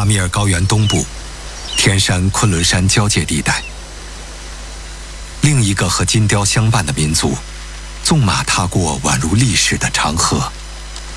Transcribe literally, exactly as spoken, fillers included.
巴米尔高原东部，天山昆仑山交界地带。另一个和金雕相伴的民族，纵马踏过宛如历史的长河。